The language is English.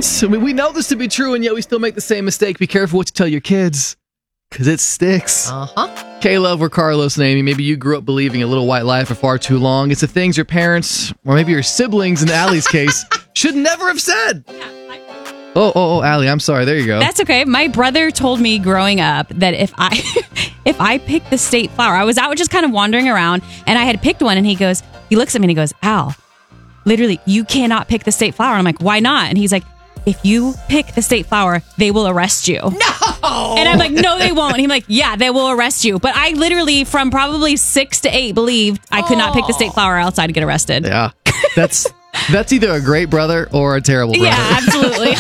parents, we know this to be true, and yet we still make the same mistake. Be careful what you tell your kids, because it sticks. Caleb or Carlos and Amy, maybe you grew up believing a little white lie for far too long. It's the things your parents, or maybe your siblings in Allie's case, should never have said. Oh, Allie, I'm sorry. There you go. That's okay. My brother told me growing up that if I picked the state flower, I was out just kind of wandering around, and I had picked one, and he looks at me and he goes, Al, literally, you cannot pick the state flower. And I'm like, why not? And he's like, if you pick the state flower, they will arrest you. No! And I'm like, no, they won't. And he's like, yeah, they will arrest you. But I literally, from probably 6 to 8, believed I could not pick the state flower else I'd get arrested. Yeah. That's either a great brother or a terrible brother. Yeah, absolutely.